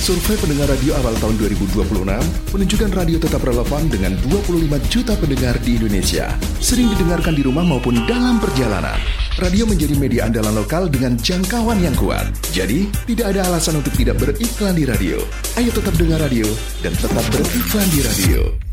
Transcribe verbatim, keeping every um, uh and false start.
Survei pendengar radio awal tahun dua ribu dua puluh enam menunjukkan radio tetap relevan dengan dua puluh lima juta pendengar di Indonesia. Sering didengarkan di rumah maupun dalam perjalanan. Radio menjadi media andalan lokal dengan jangkauan yang kuat. Jadi, tidak ada alasan untuk tidak beriklan di radio. Ayo tetap dengar radio dan tetap beriklan di radio.